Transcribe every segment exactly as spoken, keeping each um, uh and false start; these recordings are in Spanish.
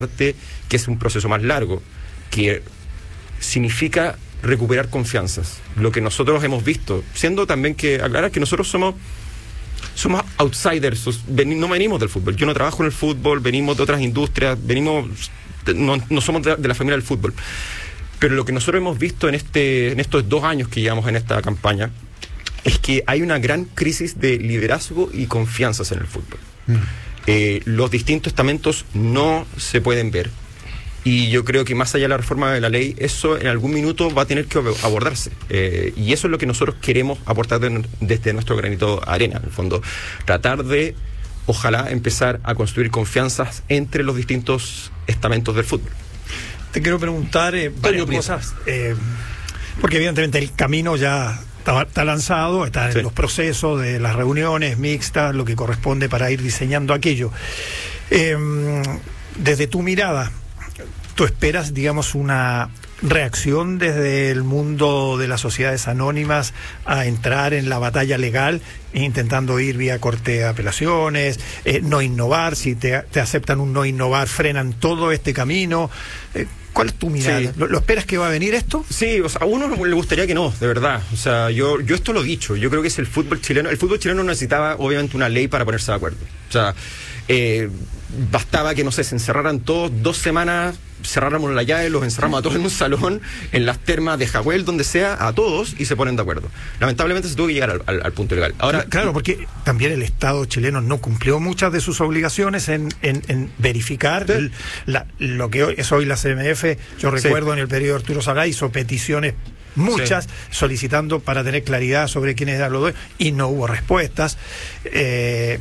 que es un proceso más largo, que significa recuperar confianzas. Lo que nosotros hemos visto, siendo también que aclarar que nosotros somos somos outsiders, no venimos del fútbol. Yo no trabajo en el fútbol, venimos de otras industrias, venimos no, no somos de, de la familia del fútbol. Pero lo que nosotros hemos visto en este en estos dos años que llevamos en esta campaña es que hay una gran crisis de liderazgo y confianzas en el fútbol. Mm. Eh, los distintos estamentos no se pueden ver. Y yo creo que más allá de la reforma de la ley, eso en algún minuto va a tener que abordarse. Eh, y eso es lo que nosotros queremos aportar de, desde nuestro granito de arena, en el fondo. Tratar de, ojalá, empezar a construir confianzas entre los distintos estamentos del fútbol. Te quiero preguntar eh, varias cosas, eh, porque evidentemente el camino ya está, está lanzado, está en sí. los procesos de las reuniones mixtas, lo que corresponde para ir diseñando aquello. Eh, desde tu mirada, ¿tú esperas, digamos, una reacción desde el mundo de las sociedades anónimas a entrar en la batalla legal, intentando ir vía corte de apelaciones, eh, no innovar? Si te, te aceptan un no innovar, frenan todo este camino. Eh, ¿Cuál es tu mirada? Sí. ¿Lo, ¿Lo esperas que va a venir esto? Sí, o sea, a uno le gustaría que no, de verdad. O sea, yo, yo esto lo he dicho. Yo creo que es el fútbol chileno. El fútbol chileno necesitaba, obviamente, una ley para ponerse de acuerdo. O sea, eh, bastaba que, no sé, se encerraran todos dos semanas, cerráramos la llave, los encerramos a todos en un salón, en las termas de Jagüel, donde sea, a todos, y se ponen de acuerdo. Lamentablemente se tuvo que llegar al, al, al punto legal. Ahora, claro, porque también el Estado chileno no cumplió muchas de sus obligaciones en, en, en verificar ¿sí? el, la, lo que hoy, es hoy la C M F. Yo recuerdo sí. en el periodo de Arturo Sagá hizo peticiones muchas, sí. solicitando para tener claridad sobre quiénes eran los dueños, y no hubo respuestas. Eh,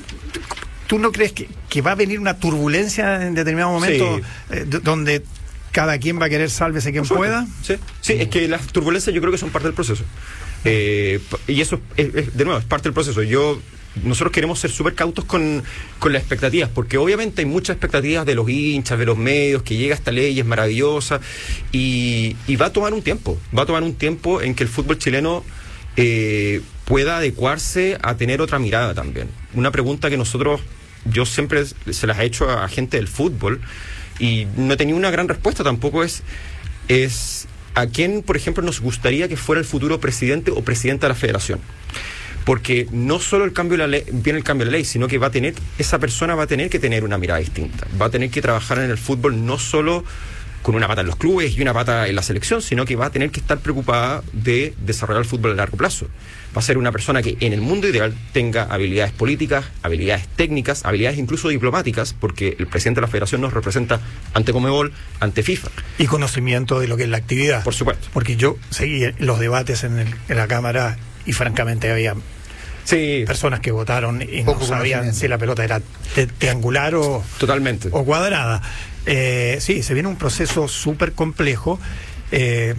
¿Tú no crees que, que va a venir una turbulencia en determinado momento sí. eh, d- donde cada quien va a querer sálvese quien pueda? Sí, sí, es que las turbulencias yo creo que son parte del proceso. Eh, y eso, es, es, de nuevo, es parte del proceso. Yo Nosotros queremos ser súper cautos con, con las expectativas, porque obviamente hay muchas expectativas de los hinchas, de los medios, que llega esta ley, es maravillosa, y, y va a tomar un tiempo, va a tomar un tiempo en que el fútbol chileno eh, pueda adecuarse a tener otra mirada también. Una pregunta que nosotros, yo siempre se las he hecho a gente del fútbol, y no he tenido una gran respuesta tampoco, es, es ¿a quién, por ejemplo, nos gustaría que fuera el futuro presidente o presidenta de la federación? Porque no solo el cambio de la ley, viene el cambio de la ley, sino que va a tener, esa persona va a tener que tener una mirada distinta. Va a tener que trabajar en el fútbol no solo con una pata en los clubes y una pata en la selección, sino que va a tener que estar preocupada de desarrollar el fútbol a largo plazo. Va a ser una persona que en el mundo ideal tenga habilidades políticas, habilidades técnicas, habilidades incluso diplomáticas, porque el presidente de la federación nos representa ante Conmebol, ante FIFA. Y conocimiento de lo que es la actividad. Por supuesto. Porque yo seguí los debates en, el, en la Cámara y francamente había sí. personas que votaron y no sabían si la pelota era te, triangular o, Totalmente. o cuadrada. Eh, sí, se viene un proceso súper complejo. Eh,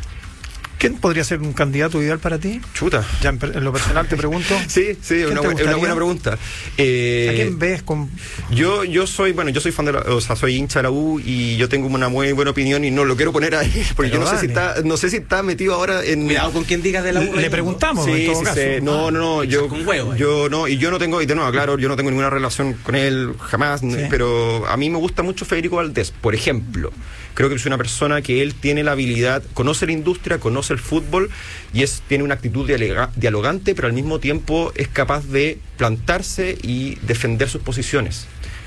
¿Quién podría ser un candidato ideal para ti? Chuta. Ya en, en lo personal te pregunto. Sí, sí, es una, una buena pregunta. Eh, ¿A quién ves con...? Yo, yo soy, bueno, yo soy fan de la, o sea, soy hincha de la U y yo tengo una muy buena opinión y no lo quiero poner ahí, porque Pero yo no dale. sé si está, no sé si está metido ahora en... Cuidado con quien digas de la U. Le, le preguntamos, sí, en todo sí, caso. Sí. No, no, no, yo, con huevo, eh. yo no, y yo no tengo, y de nuevo, claro, yo no tengo ninguna relación con él, jamás, sí. pero a mí me gusta mucho Federico Valdés, por ejemplo. Creo que es una persona que él tiene la habilidad, conoce la industria, conoce el fútbol y es tiene una actitud dialoga, dialogante, pero al mismo tiempo es capaz de plantarse y defender sus posiciones.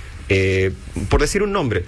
Eh, por decir un nombre,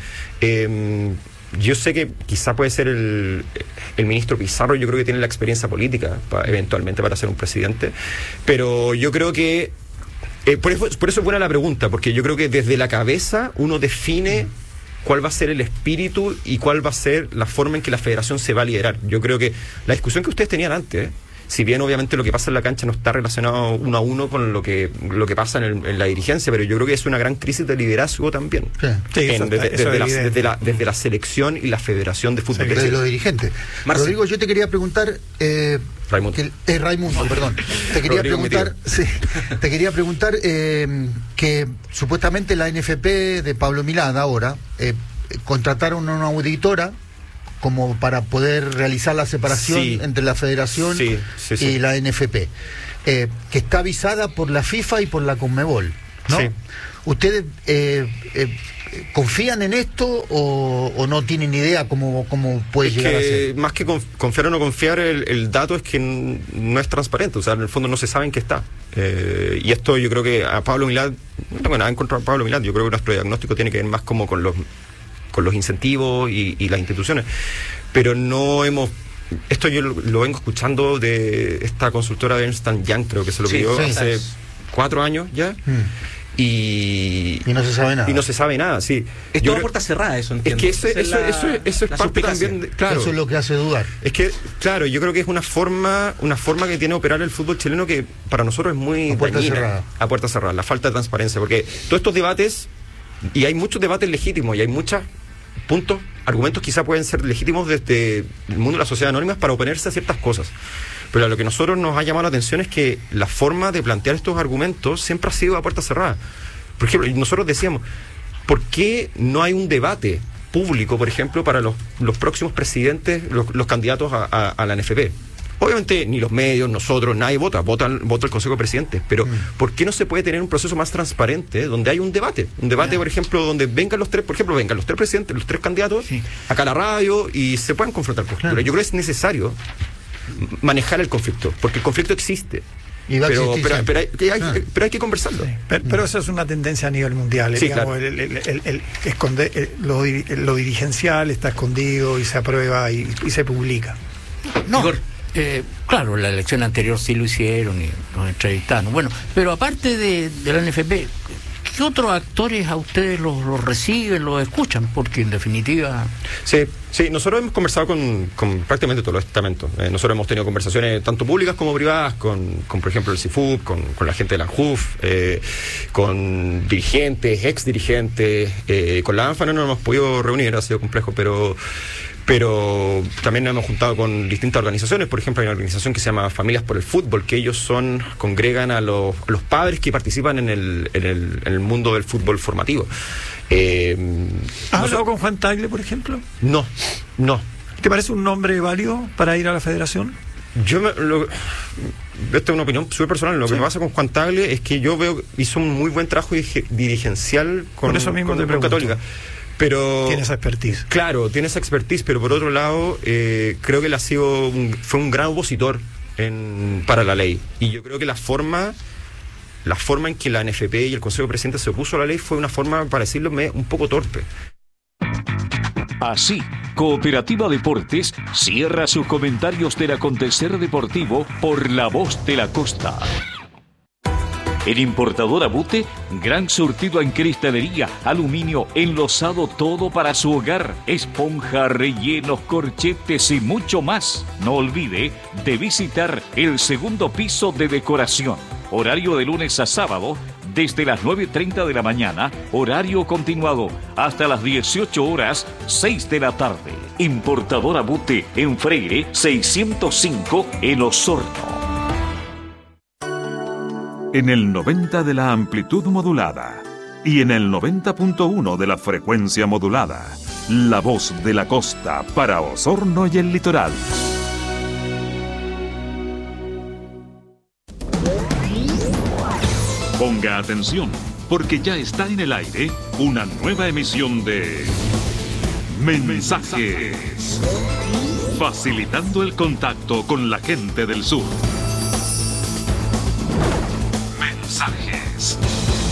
eh, yo sé que quizá puede ser el, el ministro Pizarro, yo creo que tiene la experiencia política para, eventualmente para ser un presidente, pero yo creo que, eh, por, eso, por eso es buena la pregunta, porque yo creo que desde la cabeza uno define cuál va a ser el espíritu y cuál va a ser la forma en que la federación se va a liderar. Yo creo que la discusión que ustedes tenían antes, ¿eh? si bien obviamente lo que pasa en la cancha no está relacionado uno a uno con lo que lo que pasa en, el, en la dirigencia, pero yo creo que es una gran crisis de liderazgo también. Sí. Sí, en, eso, desde, eso desde, la, desde, la, desde la selección y la federación de fútbol. Sí, de los dirigentes. Marce. Rodrigo, yo te quería preguntar... Eh, Raimundo. Que, eh, Raimundo, perdón. Te quería preguntar, sí, te quería preguntar eh, que supuestamente la N F P de Pablo Milad ahora eh, contrataron a una auditora como para poder realizar la separación sí. entre la federación sí, sí, sí. y la N F P, eh, que está avisada por la FIFA y por la Conmebol. ¿no? Sí. ¿Ustedes eh, eh, confían en esto o, o no tienen idea cómo, cómo puede es llegar que, a ser? Más que confiar o no confiar, el, el dato es que n- no es transparente, o sea, en el fondo no se sabe en qué está. Eh, y esto yo creo que a Pablo Milad, no tengo nada en contra de Pablo Milad, yo creo que nuestro diagnóstico tiene que ver más como con los, con los incentivos y, y las instituciones, pero no hemos... Esto yo lo, lo vengo escuchando de esta consultora de Ernst and Young, creo que se lo Sí, pidió sí. hace cuatro años ya. Hmm. Y, Y no se sabe nada. y no se sabe nada, sí. Es Yo toda creo- puerta cerrada, eso entiendo. Es que eso, Esa eso, la- eso, es- eso es la parte suspicacia. también, de- claro. Eso es lo que hace dudar. Es que, claro, yo creo que es una forma, una forma que tiene de operar el fútbol chileno que para nosotros es muy A puerta dañina, cerrada. a puerta cerrada, la falta de transparencia, porque todos estos debates, y hay muchos debates legítimos, y hay muchos puntos, argumentos quizá pueden ser legítimos desde el mundo de la sociedad anónima para oponerse a ciertas cosas. Pero a lo que nosotros nos ha llamado la atención es que la forma de plantear estos argumentos siempre ha sido a puerta cerrada. Por ejemplo, nosotros decíamos, ¿por qué no hay un debate público, por ejemplo, para los, los próximos presidentes, los, los candidatos a, a, a la N F P? Obviamente ni los medios, nosotros, nadie vota, vota, vota el Consejo de Presidentes, pero mm. ¿por qué no se puede tener un proceso más transparente donde hay un debate? Un debate, yeah. por ejemplo, donde vengan los tres, por ejemplo, vengan los tres presidentes, los tres candidatos, sí. acá a la radio y se puedan confrontar posturas. Claro. Yo creo que es necesario manejar el conflicto, porque el conflicto existe. Y va pero, a pero, pero, hay, hay, ah. pero hay que conversarlo. Sí, pero, pero eso es una tendencia a nivel mundial. Sí, digamos, claro. el, el, el, el esconde, el, lo, lo dirigencial está escondido y se aprueba y, y se publica. No, eh, claro, la elección anterior sí lo hicieron y nos entrevistaron. Bueno, pero aparte de, de la N F P, ¿qué otros actores a ustedes los, los reciben, los escuchan? Porque en definitiva... Sí, sí, nosotros hemos conversado con, con prácticamente todos los estamentos. Eh, nosotros hemos tenido conversaciones tanto públicas como privadas con, con por ejemplo, el C I F U B, con, con la gente de la ANJUF, eh, con dirigentes, ex dirigentes. Eh, con la ANFA no nos hemos podido reunir, ha sido complejo, pero... pero también nos hemos juntado con distintas organizaciones. Por ejemplo, hay una organización que se llama Familias por el Fútbol, que ellos son congregan a los, a los padres que participan en el, en el, en el mundo del fútbol formativo. Eh, ¿Has no hablado so- con Juan Tagle, por ejemplo? No, no. ¿Te parece un nombre válido para ir a la federación? Yo me, lo, esta es una opinión súper personal. Lo sí. que me pasa con Juan Tagle es que yo veo hizo un muy buen trabajo dirigencial con, por eso mismo con, te con pregunto. Católica. Pero tiene esa expertise. Claro, tiene esa expertise, pero por otro lado, eh, creo que él ha sido un, fue un gran opositor en, para la ley. Y yo creo que la forma, la forma en que la N F P y el Consejo de Presidentes se opuso a la ley fue una forma, para decirlo, un poco torpe. Así, Cooperativa Deportes cierra sus comentarios del acontecer deportivo por La Voz de la Costa. En Importadora Bute, gran surtido en cristalería, aluminio, enlosado, todo para su hogar, esponja, rellenos, corchetes y mucho más. No olvide de visitar el segundo piso de decoración. Horario de lunes a sábado, desde las nueve y treinta de la mañana, horario continuado, hasta las dieciocho horas, seis de la tarde. Importadora Bute, en Freire, seiscientos cinco, en Osorno. En el noventa de la amplitud modulada y en el noventa punto uno de la frecuencia modulada, La Voz de la Costa para Osorno y el litoral. Ponga atención, porque ya está en el aire una nueva emisión de Mensajes, facilitando el contacto con la gente del sur. Mensajes.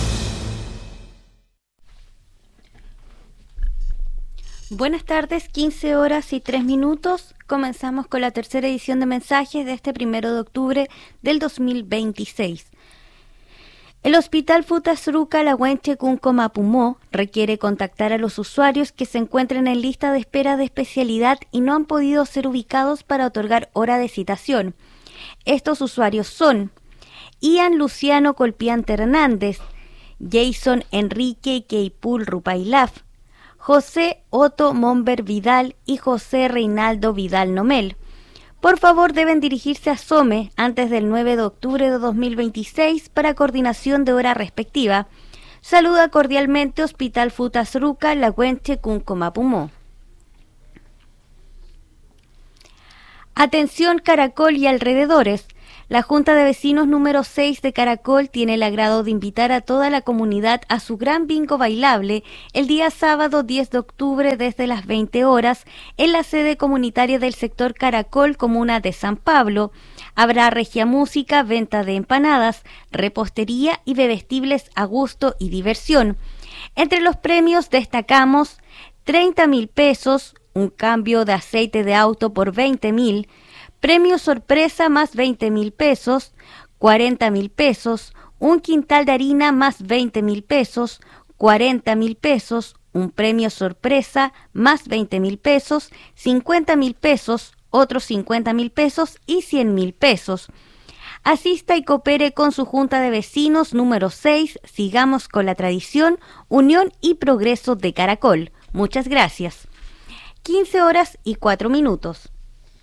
Buenas tardes, quince horas y tres minutos. Comenzamos con la tercera edición de Mensajes de este primero de octubre del dos mil veintiséis. El Hospital Futasruca Lahuenche Cunco Mapumó requiere contactar a los usuarios que se encuentren en lista de espera de especialidad y no han podido ser ubicados para otorgar hora de citación. Estos usuarios son Ian Luciano Colpiante Hernández, Jason Enrique Keipul Rupailaf, José Otto Momber Vidal y José Reinaldo Vidal Nomel. Por favor, deben dirigirse a SOME antes del nueve de octubre de dos mil veintiséis para coordinación de hora respectiva. Saluda cordialmente Hospital Futasruca Lahuenche Cunco Mapumó. Atención Caracol y alrededores. La Junta de Vecinos número seis de Caracol tiene el agrado de invitar a toda la comunidad a su gran bingo bailable el día sábado diez de octubre desde las veinte horas en la sede comunitaria del sector Caracol, comuna de San Pablo. Habrá regia música, venta de empanadas, repostería y bebestibles a gusto y diversión. Entre los premios destacamos treinta mil pesos, un cambio de aceite de auto por veinte mil, premio sorpresa más veinte mil pesos, cuarenta mil pesos, un quintal de harina más veinte mil pesos, cuarenta mil pesos, un premio sorpresa más veinte mil pesos, cincuenta mil pesos, otros cincuenta mil pesos y cien mil pesos. Asista y coopere con su Junta de Vecinos número seis. Sigamos con la tradición, unión y progreso de Caracol. Muchas gracias. quince horas y cuatro minutos.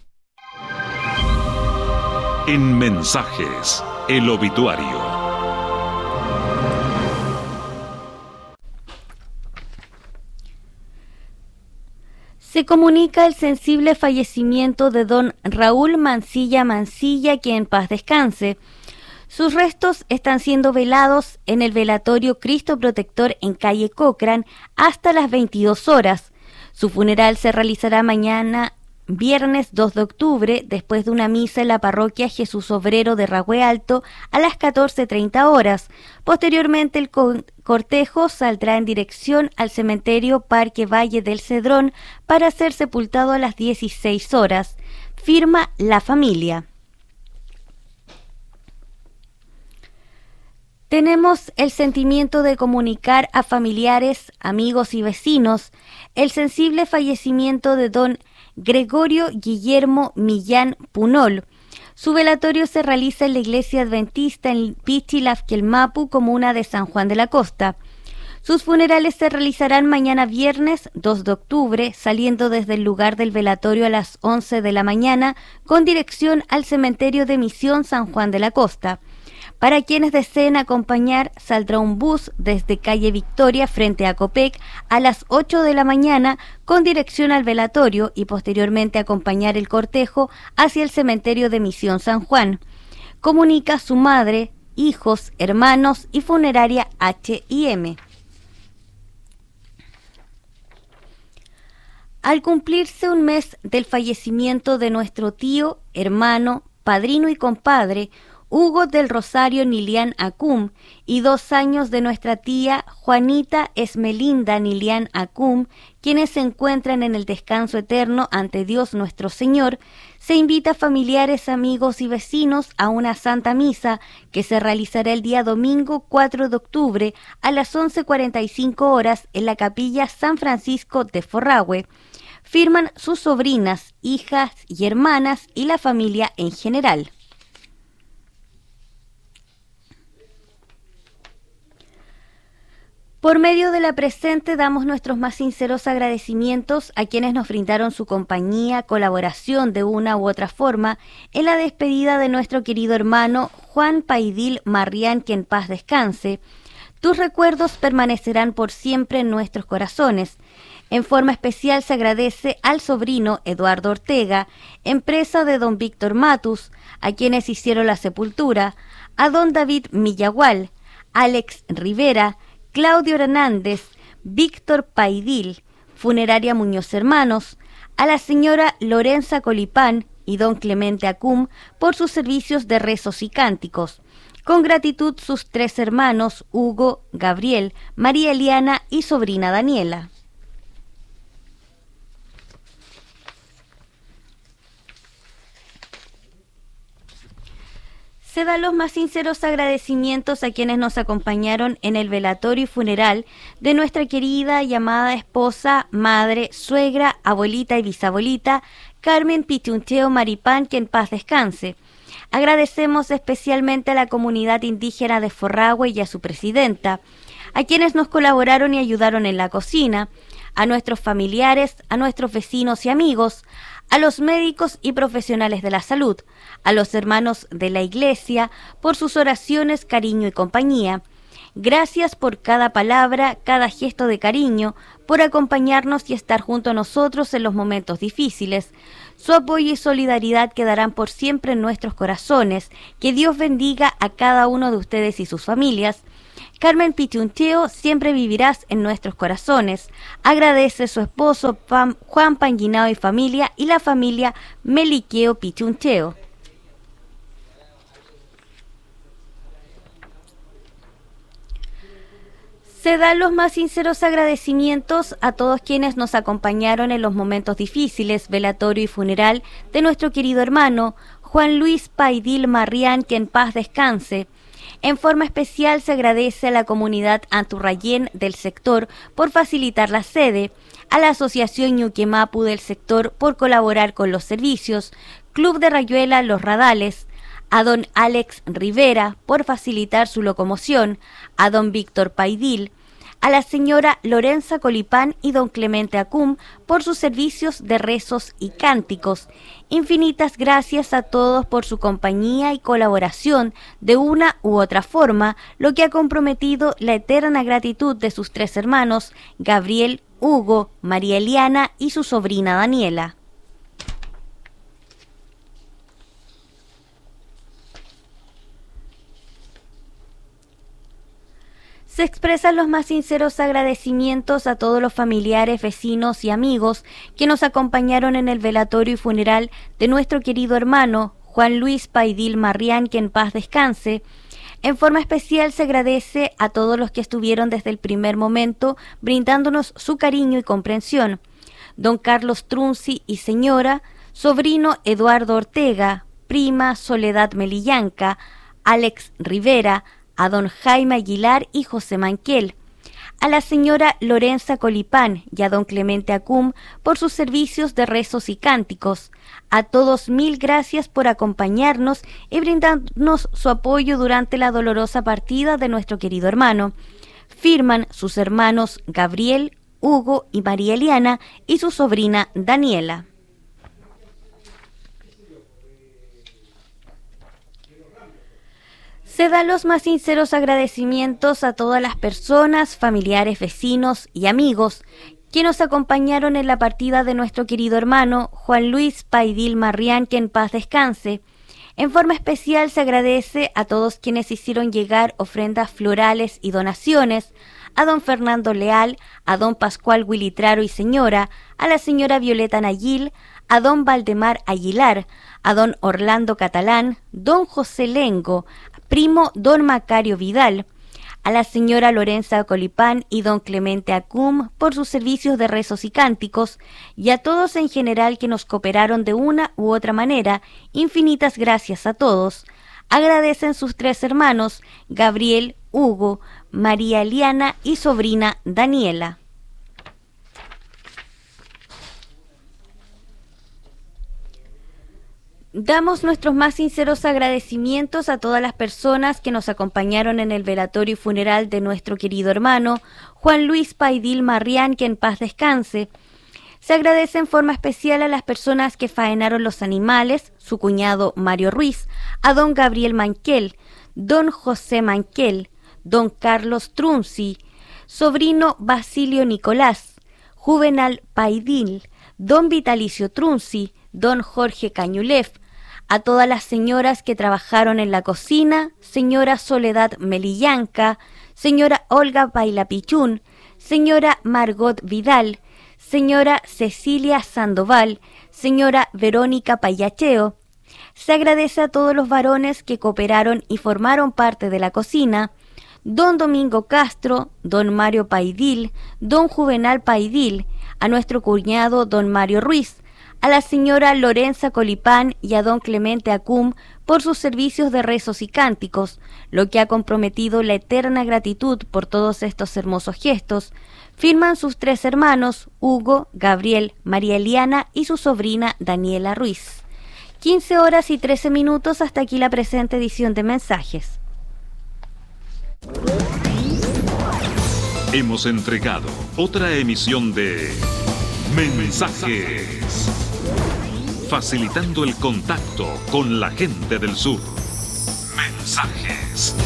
En Mensajes, el obituario. Se comunica el sensible fallecimiento de don Raúl Mancilla Mancilla, que en paz descanse. Sus restos están siendo velados en el velatorio Cristo Protector en calle Cochrane hasta las veintidós horas. Su funeral se realizará mañana, viernes dos de octubre, después de una misa en la parroquia Jesús Obrero de Ragüe Alto a las catorce treinta horas. Posteriormente el co- cortejo saldrá en dirección al cementerio Parque Valle del Cedrón para ser sepultado a las dieciséis horas. Firma la familia. Tenemos el sentimiento de comunicar a familiares, amigos y vecinos el sensible fallecimiento de don Gregorio Guillermo Millán Punol. Su velatorio se realiza en la iglesia adventista en Pichilafquelmapu, comuna de San Juan de la Costa. Sus funerales se realizarán mañana viernes dos de octubre, saliendo desde el lugar del velatorio a las once de la mañana, con dirección al cementerio de Misión San Juan de la Costa. Para quienes deseen acompañar, saldrá un bus desde calle Victoria frente a Copec a las ocho de la mañana con dirección al velatorio y posteriormente acompañar el cortejo hacia el cementerio de Misión San Juan. Comunica su madre, hijos, hermanos y funeraria H y M. Al cumplirse un mes del fallecimiento de nuestro tío, hermano, padrino y compadre, Hugo del Rosario Nilián Acum, y dos años de nuestra tía Juanita Esmelinda Nilián Acum, quienes se encuentran en el descanso eterno ante Dios nuestro Señor, se invita a familiares, amigos y vecinos a una santa misa que se realizará el día domingo cuatro de octubre a las once cuarenta y cinco horas en la capilla San Francisco de Forragüe. Firman sus sobrinas, hijas y hermanas y la familia en general. Por medio de la presente damos nuestros más sinceros agradecimientos a quienes nos brindaron su compañía, colaboración de una u otra forma en la despedida de nuestro querido hermano Juan Paidil Marrián, que en paz descanse. Tus recuerdos permanecerán por siempre en nuestros corazones. En forma especial se agradece al sobrino Eduardo Ortega, empresa de don Víctor Matus, a quienes hicieron la sepultura, a don David Millagual, Alex Rivera, Claudio Hernández, Víctor Paidil, Funeraria Muñoz Hermanos, a la señora Lorenza Colipán y don Clemente Acum por sus servicios de rezos y cánticos. Con gratitud sus tres hermanos, Hugo, Gabriel, María Eliana y sobrina Daniela. Se dan los más sinceros agradecimientos a quienes nos acompañaron en el velatorio y funeral de nuestra querida y amada esposa, madre, suegra, abuelita y bisabuelita, Carmen Pichuncheo Maripán, que en paz descanse. Agradecemos especialmente a la comunidad indígena de Forragüe y a su presidenta, a quienes nos colaboraron y ayudaron en la cocina, a nuestros familiares, a nuestros vecinos y amigos, a los médicos y profesionales de la salud, a los hermanos de la Iglesia, por sus oraciones, cariño y compañía. Gracias por cada palabra, cada gesto de cariño, por acompañarnos y estar junto a nosotros en los momentos difíciles. Su apoyo y solidaridad quedarán por siempre en nuestros corazones. Que Dios bendiga a cada uno de ustedes y sus familias. Carmen Pichunteo, siempre vivirás en nuestros corazones. Agradece su esposo Pam, Juan Panguinao y familia y la familia Meliqueo Pichunteo. Se dan los más sinceros agradecimientos a todos quienes nos acompañaron en los momentos difíciles, velatorio y funeral de nuestro querido hermano Juan Luis Paidil Marrián, que en paz descanse. En forma especial se agradece a la comunidad anturrayén del sector por facilitar la sede, a la Asociación Ñuquemapu del sector por colaborar con los servicios, Club de Rayuela Los Radales, a don Alex Rivera por facilitar su locomoción, a don Víctor Paidil, a la señora Lorenza Colipán y don Clemente Acum por sus servicios de rezos y cánticos. Infinitas gracias a todos por su compañía y colaboración de una u otra forma, lo que ha comprometido la eterna gratitud de sus tres hermanos, Gabriel, Hugo, María Eliana y su sobrina Daniela. Se expresan los más sinceros agradecimientos a todos los familiares, vecinos y amigos que nos acompañaron en el velatorio y funeral de nuestro querido hermano Juan Luis Paidil Marrián, que en paz descanse. En forma especial se agradece a todos los que estuvieron desde el primer momento brindándonos su cariño y comprensión. Don Carlos Trunzi y señora, sobrino Eduardo Ortega, prima Soledad Melillanca, Alex Rivera, a don Jaime Aguilar y José Manquel, a la señora Lorenza Colipán y a don Clemente Acum por sus servicios de rezos y cánticos. A todos mil gracias por acompañarnos y brindarnos su apoyo durante la dolorosa partida de nuestro querido hermano. Firman sus hermanos Gabriel, Hugo y María Eliana y su sobrina Daniela. Se dan los más sinceros agradecimientos a todas las personas, familiares, vecinos y amigos que nos acompañaron en la partida de nuestro querido hermano Juan Luis Paidil Marrián, que en paz descanse. En forma especial se agradece a todos quienes hicieron llegar ofrendas florales y donaciones, a don Fernando Leal, a don Pascual Huilitraro y señora, a la señora Violeta Nayil, a don Valdemar Aguilar, a don Orlando Catalán, don José Lengo, primo don Macario Vidal, a la señora Lorenza Colipán y don Clemente Acum por sus servicios de rezos y cánticos, y a todos en general que nos cooperaron de una u otra manera. Infinitas gracias a todos. Agradecen sus tres hermanos, Gabriel, Hugo, María Eliana y sobrina Daniela. Damos nuestros más sinceros agradecimientos a todas las personas que nos acompañaron en el velatorio y funeral de nuestro querido hermano Juan Luis Paidil Marrián, que en paz descanse. Se agradece en forma especial a las personas que faenaron los animales, su cuñado Mario Ruiz, a don Gabriel Manquel, don José Manquel, don Carlos Trunzi, sobrino Basilio Nicolás, Juvenal Paidil, don Vitalicio Trunzi, don Jorge Cañulef, a todas las señoras que trabajaron en la cocina, señora Soledad Melillanca, señora Olga Bailapichún, señora Margot Vidal, señora Cecilia Sandoval, señora Verónica Payacheo. Se agradece a todos los varones que cooperaron y formaron parte de la cocina, don Domingo Castro, don Mario Paidil, don Juvenal Paidil, a nuestro cuñado don Mario Ruiz, a la señora Lorenza Colipán y a don Clemente Acum por sus servicios de rezos y cánticos, lo que ha comprometido la eterna gratitud por todos estos hermosos gestos. Firman sus tres hermanos, Hugo, Gabriel, María Eliana y su sobrina Daniela Ruiz. quince horas y trece minutos, hasta aquí la presente edición de Mensajes. Hemos entregado otra emisión de Mensajes, facilitando el contacto con la gente del sur. Mensajes.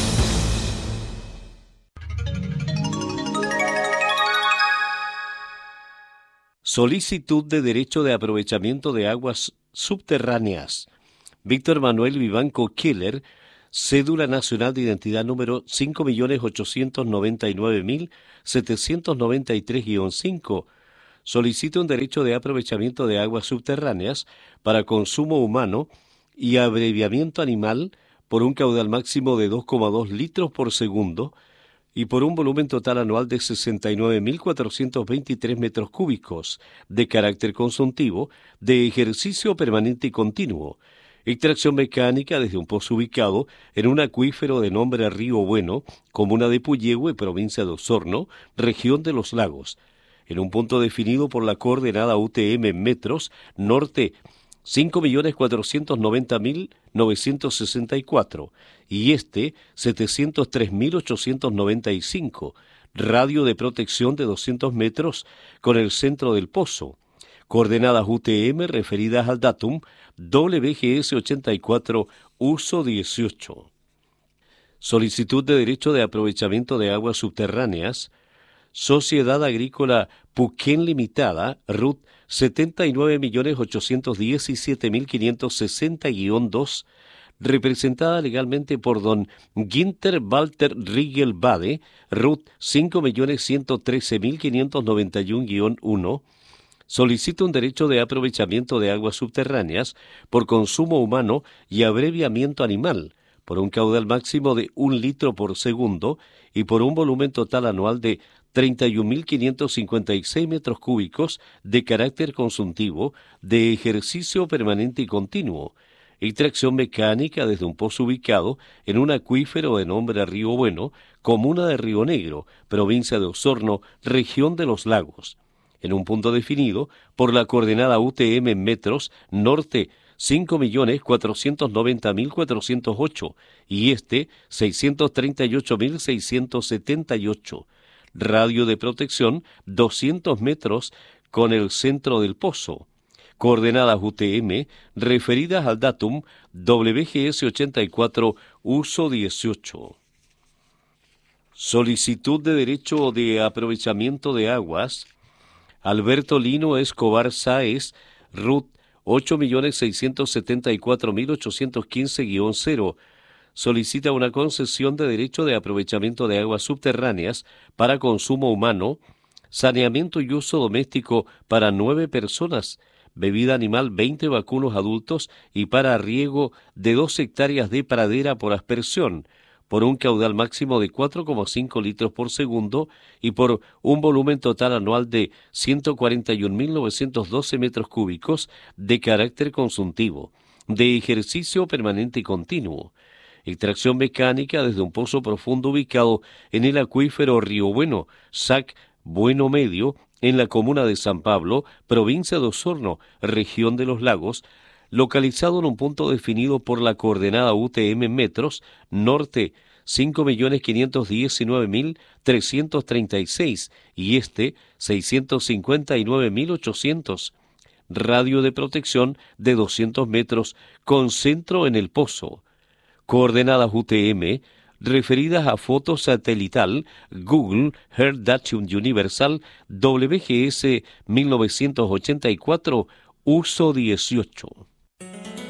Solicitud de derecho de aprovechamiento de aguas subterráneas. Víctor Manuel Vivanco Keller, cédula nacional de identidad número cinco millones ochocientos noventa y nueve mil setecientos noventa y tres guion cinco. Solicita un derecho de aprovechamiento de aguas subterráneas para consumo humano y abreviamiento animal por un caudal máximo de dos coma dos litros por segundo y por un volumen total anual de sesenta y nueve mil cuatrocientos veintitrés metros cúbicos, de carácter consultivo, de ejercicio permanente y continuo. Extracción mecánica desde un pozo ubicado en un acuífero de nombre Río Bueno, comuna de Puyehue, provincia de Osorno, región de los lagos, en un punto definido por la coordenada U T M en metros, norte cinco millones cuatrocientos noventa mil novecientos sesenta y cuatro y este setecientos tres mil ochocientos noventa y cinco, radio de protección de doscientos metros con el centro del pozo. Coordenadas U T M referidas al datum W G S ochenta y cuatro, uso dieciocho. Solicitud de derecho de aprovechamiento de aguas subterráneas. Sociedad Agrícola Puquén Limitada, R U T setenta y nueve millones ochocientos diecisiete mil quinientos sesenta guion dos, representada legalmente por don Ginter Walter Riegel Bade, R U T cinco millones ciento trece mil quinientos noventa y uno guion uno, solicita un derecho de aprovechamiento de aguas subterráneas por consumo humano y abreviamiento animal, por un caudal máximo de un litro por segundo y por un volumen total anual de treinta y un mil quinientos cincuenta y seis metros cúbicos de carácter consultivo, de ejercicio permanente y continuo. Extracción mecánica desde un pozo ubicado en un acuífero de nombre Río Bueno, comuna de Río Negro, provincia de Osorno, región de los lagos, en un punto definido por la coordenada U T M en metros, norte cinco millones cuatrocientos noventa mil cuatrocientos ocho y este seiscientos treinta y ocho mil seiscientos setenta y ocho. Radio de protección doscientos metros con el centro del pozo. Coordenadas U T M referidas al datum W G S ochenta y cuatro, uso dieciocho. Solicitud de derecho de aprovechamiento de aguas. Alberto Lino Escobar Sáez, R U T ocho millones seiscientos setenta y cuatro mil ochocientos quince guion cero, solicita una concesión de derecho de aprovechamiento de aguas subterráneas para consumo humano, saneamiento y uso doméstico para nueve personas, bebida animal veinte vacunos adultos y para riego de dos hectáreas de pradera por aspersión, por un caudal máximo de cuatro coma cinco litros por segundo y por un volumen total anual de ciento cuarenta y un mil novecientos doce metros cúbicos de carácter consultivo, de ejercicio permanente y continuo. Extracción mecánica desde un pozo profundo ubicado en el acuífero Río Bueno, S A C Bueno Medio, en la comuna de San Pablo, provincia de Osorno, región de los lagos, localizado en un punto definido por la coordenada U T M en metros, norte cinco millones quinientos diecinueve mil trescientos treinta y seis y este seiscientos cincuenta y nueve mil ochocientos. Radio de protección de doscientos metros con centro en el pozo. Coordenadas U T M referidas a foto satelital Google Earth Datum Universal W G S mil novecientos ochenta y cuatro, uso dieciocho.